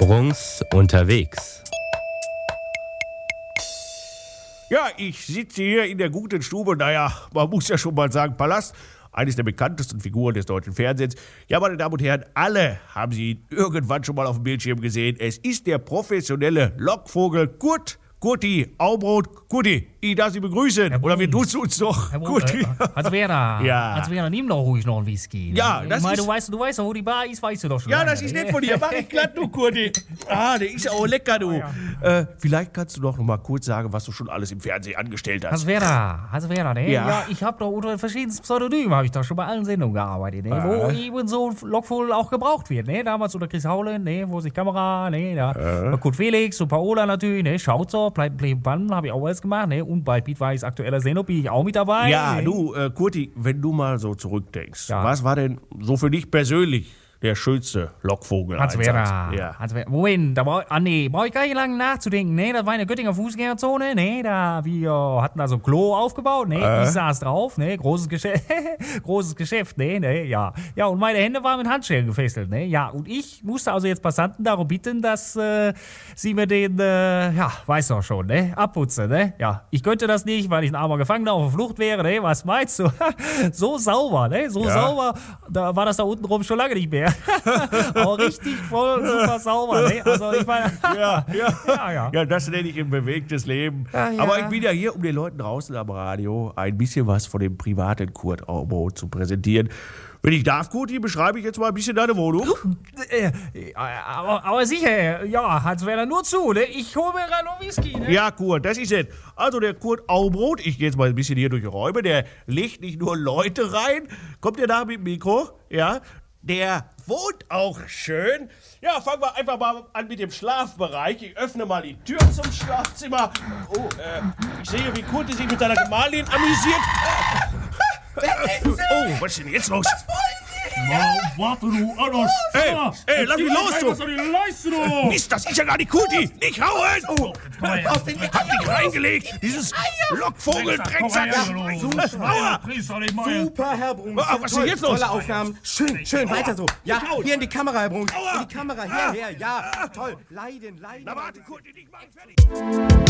Bruns unterwegs. Ja, ich sitze hier in der guten Stube, naja, man muss ja schon mal sagen, Palast, eines der bekanntesten Figuren des deutschen Fernsehens. Ja, meine Damen und Herren, alle haben Sie ihn irgendwann schon mal auf dem Bildschirm gesehen. Es ist der professionelle Lockvogel Kurti Aubrot. Kurti, ich darf Sie begrüßen. Oder wir duzen uns doch. Kurti. Hans-Werner, Ja. Hans-Werner, nimm doch ruhig noch einen Whisky. Ja, ich das meine, ist- du weißt doch, wo die Bar ist, weißt du doch schon. Ja, lange, das ist ne? nett von dir. Mach ich glatt, du Kurti. Ah, der ist ja auch lecker, du. Vielleicht kannst du doch noch mal kurz sagen, was du schon alles im Fernsehen angestellt hast. Hans-Werner, ne? Ja. Ja, ich habe doch unter verschiedensten Pseudonymen, habe ich doch schon bei allen Sendungen gearbeitet, ne? Wo eben so ein Lockvogel auch gebraucht wird, ne? Damals unter Chris Haulen, ne? Wo sich Kamera, ne? Da Kurt Felix und Paola natürlich, ne? Schautzer, Play Bann, habe ich auch alles gemacht, ne? Und bei Beatwise aktueller Sendung bin ich auch mit dabei. Ja, ne? du, Kurti, wenn du mal so zurückdenkst, Ja. was war denn so für dich persönlich der schönste Lockvogel? Hans-Werner. Ja. Moment, da brauch ich gar nicht lange nachzudenken, ne? Das war in der Göttinger Fußgängerzone, ne? Wir hatten da so ein Klo aufgebaut, ne? Ich saß drauf, ne? Großes Geschäft, ne? Ja. Ja, und meine Hände waren mit Handschellen gefesselt, ne? Ja, und ich musste also jetzt Passanten darum bitten, dass sie mir den, weißt du schon, ne? Abputzen, ne? Ja, ich könnte das nicht, weil ich ein armer Gefangener auf der Flucht wäre, ne? Was meinst du? So sauber, ne? So Ja. sauber, da war das da unten rum schon lange nicht mehr. Aber richtig voll, super sauber, ne? Also ich meine, ja. Ja, das nenne ich ein bewegtes Leben. Ja. Aber ich bin ja hier, um den Leuten draußen am Radio ein bisschen was von dem privaten Kurt Aubrot zu präsentieren. Wenn ich darf, Kurti, beschreibe ich jetzt mal ein bisschen deine Wohnung. aber sicher, ja, Hans-Werner, nur zu, ne? Ich hole mir gerade noch Whisky, ne? Ja, Kurt, das ist es. Also der Kurt Aubrot, ich gehe jetzt mal ein bisschen hier durch die Räume, der legt nicht nur Leute rein. Kommt ihr da mit dem Mikro? Ja. Der wohnt auch schön. Ja, fangen wir einfach mal an mit dem Schlafbereich. Ich öffne mal die Tür zum Schlafzimmer. Oh, ich sehe, wie Kurti sich mit seiner Gemahlin amüsiert. Oh, was ist denn jetzt los? Warte du, Anna! Ey, lass mich los, du! Was soll die Leiste, du? Mist, das ist ja gar nicht Kurti! Nicht hauen! Oh, hab dich reingelegt! Dieses Lockvogel-Drecksack! Aua! Super, Herr Bruns. Was ist denn jetzt los? Tolle Aufnahmen. Schön, weiter so. Ja, hier in die Kamera, Herr Bruns. Aua. In die Kamera, hierher. Ja, toll. Leiden. Na warte, Kurti, nicht machen, fertig!